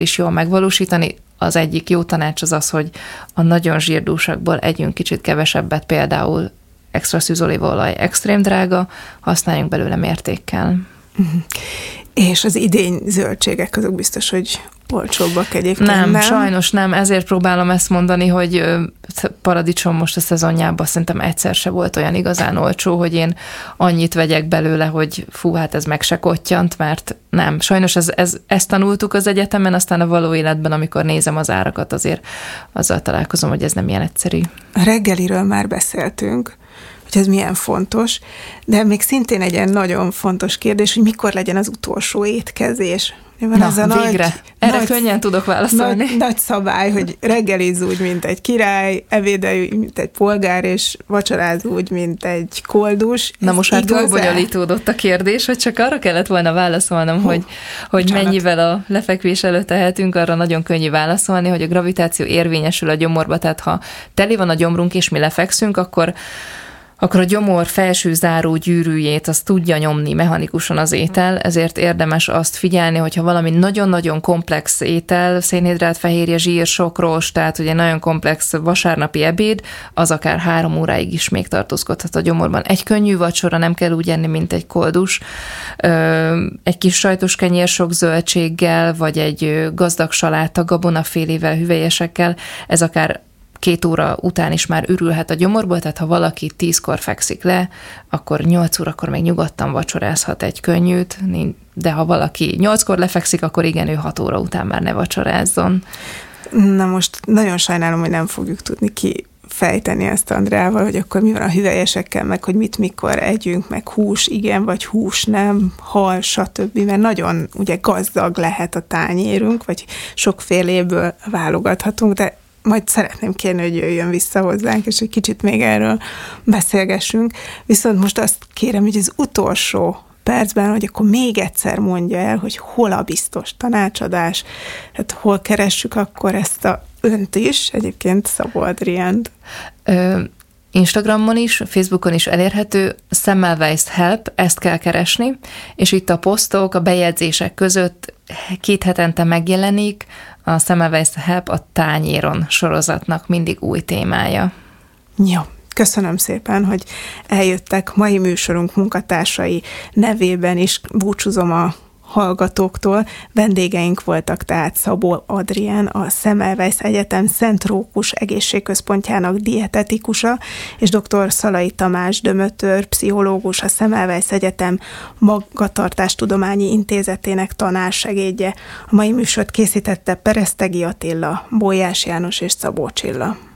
is jól megvalósítani. Az egyik jó tanács az az, hogy a nagyon zsírdúsakból együnk kicsit kevesebbet, például extra szűzolívaolaj extrém drága, használjunk belőle mértékkel. És az idény zöldségek azok biztos, hogy olcsóbbak egyébként, nem? Sajnos nem, ezért próbálom ezt mondani, hogy paradicsom most a szezonjában szerintem egyszer se volt olyan igazán olcsó, hogy én annyit vegyek belőle, hogy fú, hát ez meg se kottyant, mert nem. Sajnos ezt tanultuk az egyetemen, aztán a való életben, amikor nézem az árakat, azért azzal találkozom, hogy ez nem ilyen egyszerű. A reggeliről már beszéltünk, hogy ez milyen fontos, de még szintén egy ilyen nagyon fontos kérdés, hogy mikor legyen az utolsó étkezés. Van ez a végre. Erre könnyen tudok válaszolni. Nagy szabály, hogy reggelizz úgy, mint egy király, ebédelj, mint egy polgár, és vacsorázz úgy, mint egy koldus. Na most már túl bonyolítódott a kérdés, hogy csak arra kellett volna válaszolnom, hogy mennyivel a lefekvés előtt tehetünk, arra nagyon könnyű válaszolni, hogy a gravitáció érvényesül a gyomorba, tehát ha teli van a gyomrunk, és mi lefekszünk, akkor a gyomor felső záró gyűrűjét azt tudja nyomni mechanikusan az étel, ezért érdemes azt figyelni, hogyha valami nagyon-nagyon komplex étel, szénhidrát, fehérje, zsír, sokros, tehát ugye nagyon komplex vasárnapi ebéd, az akár 3 óráig is még tartózkodhat a gyomorban. Egy könnyű vacsora, nem kell úgy enni, mint egy koldus. Egy kis sajtos kenyér sok zöldséggel, vagy egy gazdag saláta, gabonafélével, hüvelyesekkel, ez akár 2 óra után is már ürülhet a gyomorból, tehát ha valaki 10-kor fekszik le, akkor 8 órakor még nyugodtan vacsorázhat egy könnyűt, de ha valaki 8-kor lefekszik, akkor igen, ő 6 óra után már ne vacsorázzon. Na most nagyon sajnálom, hogy nem fogjuk tudni kifejteni ezt Andreával, hogy akkor mi van a hüvelyesekkel, meg hogy mit mikor együnk, meg hús igen, vagy hús nem, hal, stb. Mert nagyon ugye gazdag lehet a tányérunk, vagy sokféléből válogathatunk, de majd szeretném kérni, hogy jöjjön vissza hozzánk, és egy kicsit még erről beszélgessünk. Viszont most azt kérem, hogy az utolsó percben, hogy akkor még egyszer mondja el, hogy hol a biztos tanácsadás, hát hol keressük akkor ezt a önt is, egyébként Szabó Adriánt. Instagramon is, Facebookon is elérhető, Semmelweis Help, ezt kell keresni, és itt a posztok, a bejegyzések között 2 hetente megjelenik a Semmelweis Help a tányéron sorozatnak mindig új témája. Jó, köszönöm szépen, hogy eljöttek. Mai műsorunk munkatársai nevében is búcsúzom a hallgatóktól. Vendégeink voltak tehát Szabó Adrián, a Semmelweis Egyetem Szent Rókus Egészségközpontjának dietetikusa, és dr. Szalai Tamás Dömötör, pszichológus, a Semmelweis Egyetem Magatartástudományi Intézetének tanársegédje. A mai műsort készítette Peresztegi Attila, Bolyás János és Szabó Csilla.